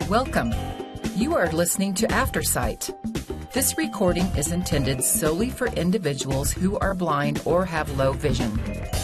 Welcome. You are listening to Aftersight. This recording is intended solely for individuals who are blind or have low vision.